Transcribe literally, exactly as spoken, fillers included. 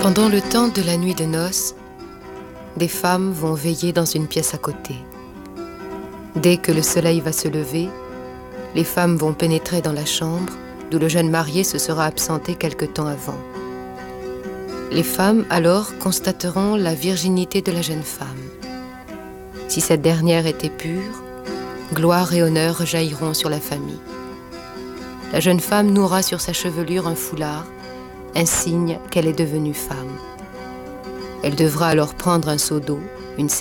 Pendant le temps de la nuit de noces, des femmes vont veiller dans une pièce à côté. Dès que le soleil va se lever, les femmes vont pénétrer dans la chambre d'où le jeune marié se sera absenté quelque temps avant. Les femmes alors constateront la virginité de la jeune femme. Si cette dernière était pure, gloire et honneur rejailliront sur la famille. La jeune femme nouera sur sa chevelure un foulard, un signe qu'elle est devenue femme. Elle devra alors prendre un seau d'eau, une